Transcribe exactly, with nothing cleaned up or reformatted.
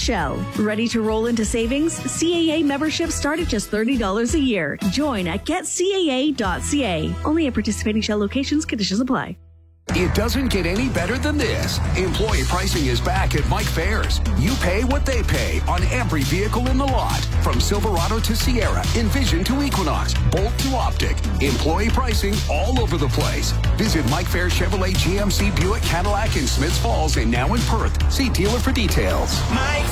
nutshell. Ready to roll into savings? C A A membership start at just thirty dollars a year. Join at get c a a dot c a. Only at participating Shell locations. Conditions apply. It doesn't get any better than this. Employee pricing is back at Mike Fairs. You pay what they pay on every vehicle in the lot. From Silverado to Sierra, Envision to Equinox, Bolt to Optic. Employee pricing all over the place. Visit Mike Fairs Chevrolet, G M C, Buick, Cadillac in Smiths Falls and now in Perth. See dealer for details. Mike